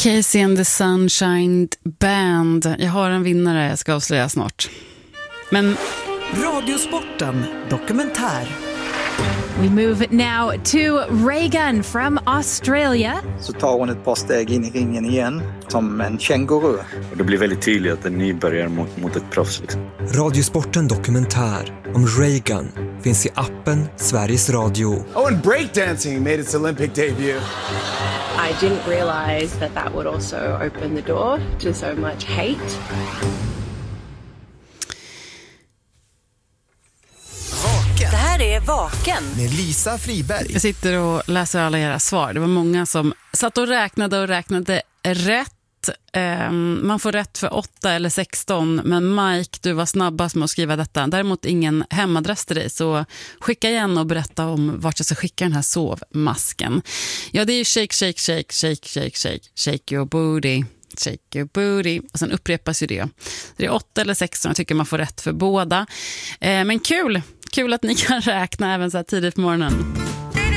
Casey and the Sunshine Band. Jag har en vinnare jag ska avslöja snart. Men Radiosporten dokumentär. We move now to Reagan from Australia. Så tar hon ett par steg in i ringen igen som en känguru. Och det blir väldigt tydligt att en nybörjare mot ett proffs. Liksom. Radiosporten dokumentär om Reagan finns i appen Sveriges Radio. Oh, and breakdancing made its Olympic debut. I didn't realize that would also open the door to so much hate. Det här är Vaken med Lisa Friberg. jag sitter och läser alla era svar. Det var många som satt och räknade rätt. Man får rätt för 8 eller 16, men Mike, du var snabbast med att skriva detta. Däremot ingen hemadress till dig, så skicka igen och berätta om vart jag ska skicka den här sovmasken. Ja, det är ju shake your booty. Shake your booty. Och sen upprepas ju det. Det är 8 eller 16, jag tycker man får rätt för båda. Men kul att ni kan räkna även så här tidigt på morgonen.